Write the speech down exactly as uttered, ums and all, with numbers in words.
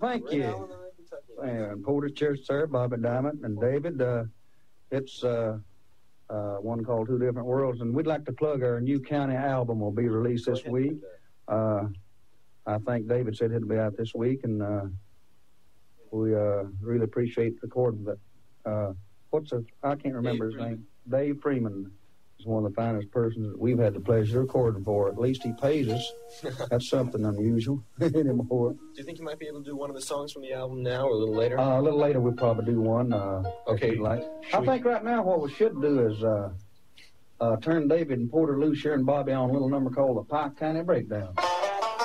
thank you. And Porter Church, sir, Bobby Diamond, and David. Uh, it's uh, uh, one called Two Different Worlds, and we'd like to plug our new county album will be released this week. Uh, I think David said it'll be out this week, and uh, we uh, really appreciate recording that. Uh, what's a, I can't remember Dave his Freeman. name. Dave Freeman is one of the finest persons that we've had the pleasure of recording for. At least he pays us. That's something unusual anymore. Do you think you might be able to do one of the songs from the album now or a little later? Uh, a little later we'll probably do one. Uh, okay. Like. I we... think right now what we should do is uh, uh, turn David and Porter loose here and Bobby on a little number called the Pike County Breakdown.